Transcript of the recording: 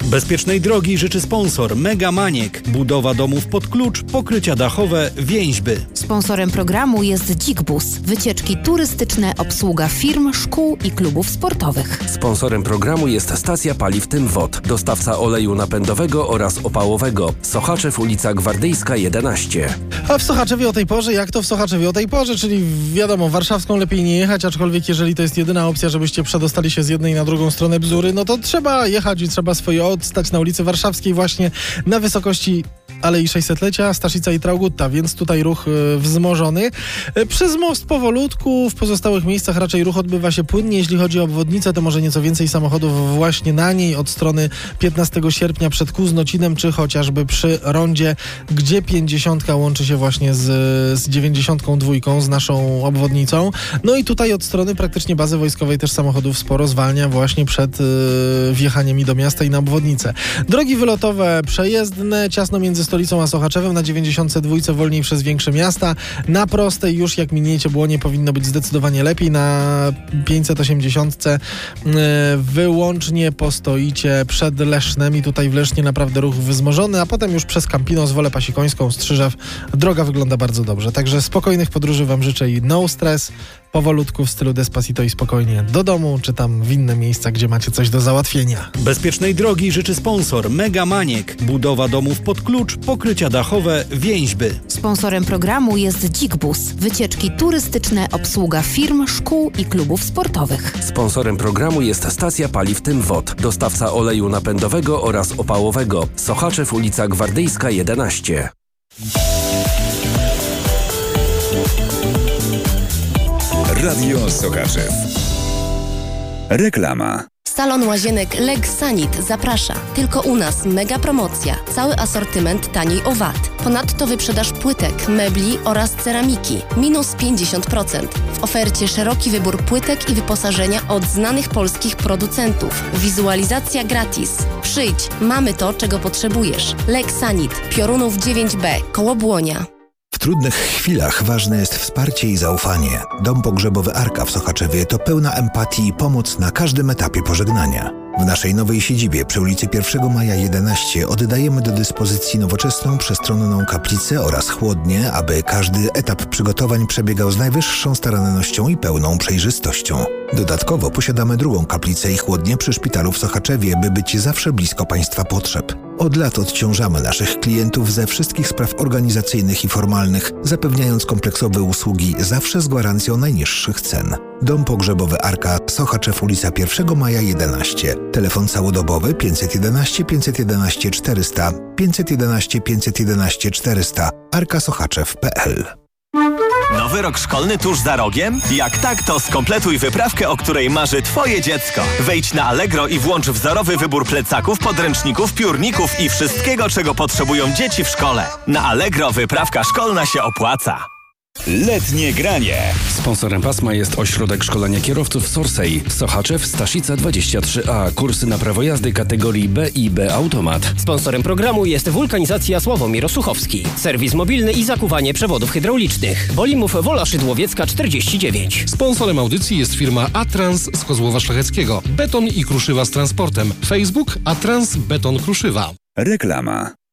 Bezpiecznej drogi życzy sponsor Mega Maniek. Budowa domów pod klucz, pokrycia dachowe, więźby. Sponsorem programu jest Dzik-Bus. Wycieczki turystyczne, obsługa firm, szkół i klubów sportowych. Sponsorem programu jest stacja paliw Tymwod. Dostawca oleju napędowego oraz opałowego. Sochaczew, ulica Gwardyjska 11. A w Sochaczewie o tej porze? Jak to w Sochaczewie o tej porze? Czyli wiadomo, warszawską lepiej nie jechać, aczkolwiek jeżeli to jest jedyna opcja, żebyście przedostali się z jednej na drugą stronę Bzury, no to trzeba jechać i trzeba swoje odstać na ulicy Warszawskiej właśnie na wysokości Alei 600-lecia, Staszica i Traugutta, więc tutaj ruch wzmożony. Przez most powolutku, w pozostałych miejscach raczej ruch odbywa się płynnie. Jeśli chodzi o obwodnicę, to może nieco więcej samochodów właśnie na niej od strony 15 sierpnia przed Kuznocinem, czy chociażby przy rondzie, gdzie 50 łączy się właśnie z 92 z naszą obwodnicą. No i tutaj od strony praktycznie bazy wojskowej też samochodów sporo zwalnia właśnie przed wjechaniem do miasta i na obwodnicę. Drogi wylotowe przejezdne, ciasno między stolicą a Sochaczewem, na 92 wolniej przez większe miasta. Na prostej już jak miniecie Błonie powinno być zdecydowanie lepiej. Na 580 wyłącznie postoicie przed Lesznem i tutaj w Lesznie naprawdę ruch wzmożony, a potem już przez Campinos, Wolę Pasikońską, Strzyżew droga wygląda bardzo dobrze. Także spokojnych podróży wam życzę i no stres, powolutku w stylu Despacito i spokojnie do domu, czy tam w inne miejsca, gdzie macie coś do załatwienia. Bezpiecznej drogi życzy sponsor Mega Maniek. Budowa domów pod klucz, pokrycia dachowe, więźby. Sponsorem programu jest Dzik-Bus. Wycieczki turystyczne, obsługa firm, szkół i klubów sportowych. Sponsorem programu jest stacja paliw Tymwod. Dostawca oleju napędowego oraz opałowego. Sochaczew, ulica Gwardyjska 11. Radio Sochaczew. Reklama. Salon Łazienek Legsanit zaprasza. Tylko u nas mega promocja. Cały asortyment taniej o VAT. Ponadto wyprzedaż płytek, mebli oraz ceramiki. Minus 50%. W ofercie szeroki wybór płytek i wyposażenia od znanych polskich producentów. Wizualizacja gratis. Przyjdź, mamy to, czego potrzebujesz. Legsanit, Piorunów 9B, koło Błonia. W trudnych chwilach ważne jest wsparcie i zaufanie. Dom pogrzebowy Arka w Sochaczewie to pełna empatii i pomoc na każdym etapie pożegnania. W naszej nowej siedzibie przy ulicy 1 Maja 11 oddajemy do dyspozycji nowoczesną, przestronną kaplicę oraz chłodnię, aby każdy etap przygotowań przebiegał z najwyższą starannością i pełną przejrzystością. Dodatkowo posiadamy drugą kaplicę i chłodnię przy szpitalu w Sochaczewie, by być zawsze blisko Państwa potrzeb. Od lat odciążamy naszych klientów ze wszystkich spraw organizacyjnych i formalnych, zapewniając kompleksowe usługi zawsze z gwarancją najniższych cen. Dom pogrzebowy Arka, Sochaczew, ulica 1 Maja 11. Telefon całodobowy 511 511 400, 511 511 400, arkasoczaczew.pl. Nowy rok szkolny tuż za rogiem? Jak tak, to skompletuj wyprawkę, o której marzy Twoje dziecko. Wejdź na Allegro i włącz wzorowy wybór plecaków, podręczników, piórników i wszystkiego, czego potrzebują dzieci w szkole. Na Allegro wyprawka szkolna się opłaca. Letnie granie. Sponsorem pasma jest Ośrodek Szkolenia Kierowców Sorsej. Sochaczew, Staszica 23A. Kursy na prawo jazdy kategorii B i B Automat. Sponsorem programu jest Wulkanizacja Sławomir Suchowski. Serwis mobilny i zakuwanie przewodów hydraulicznych. Bolimów Wola Szydłowiecka 49. Sponsorem audycji jest firma Atrans z Kozłowa Szlacheckiego. Beton i kruszywa z transportem. Facebook Atrans Beton Kruszywa. Reklama.